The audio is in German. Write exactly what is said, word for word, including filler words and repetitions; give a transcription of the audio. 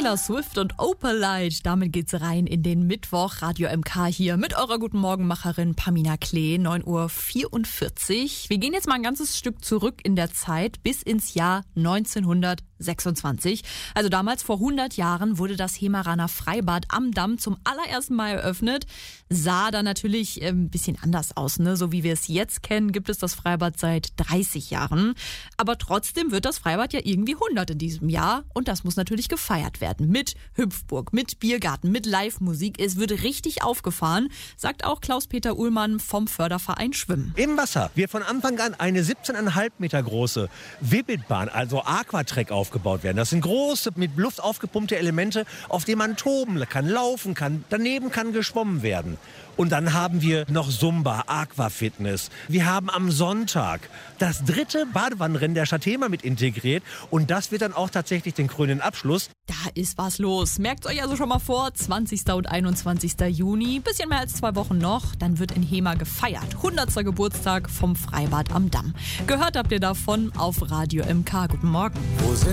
Taylor Swift und Opalite. Damit geht's rein in den Mittwoch. Radio M K hier mit eurer Guten Morgenmacherin Pamina Klee, neun Uhr vierundvierzig. Wir gehen jetzt mal ein ganzes Stück zurück in der Zeit bis ins Jahr neunzehnhundertsechsundzwanzig. Also damals vor hundert Jahren wurde das Hemeraner Freibad am Damm zum allerersten Mal eröffnet. Sah da natürlich ein bisschen anders aus, ne? So wie wir es jetzt kennen, gibt es das Freibad seit dreißig Jahren. Aber trotzdem wird das Freibad ja irgendwie hundert in diesem Jahr. Und das muss natürlich gefeiert werden. Mit Hüpfburg, mit Biergarten, mit Live-Musik. Es wird richtig aufgefahren, sagt auch Klaus-Peter Uhlmann vom Förderverein Schwimmen. Im Wasser wird von Anfang an eine siebzehn Komma fünf Meter große Vibbitbahn, also Aquatrack, aufgebaut werden. Das sind große, mit Luft aufgepumpte Elemente, auf denen man toben kann, laufen kann. Daneben kann geschwommen werden. Und dann haben wir noch Zumba, Aquafitness. Wir haben am Sonntag das dritte Badewannenrennen der Stadt Hemer mit integriert. Und das wird dann auch tatsächlich den krönenden Abschluss. Da ist was los. Merkt euch also schon mal vor, zwanzigsten und einundzwanzigsten Juni, bisschen mehr als zwei Wochen noch, dann wird in Hemer gefeiert. hundertster Geburtstag vom Freibad am Damm. Gehört habt ihr davon auf Radio M K. Guten Morgen. Wo sind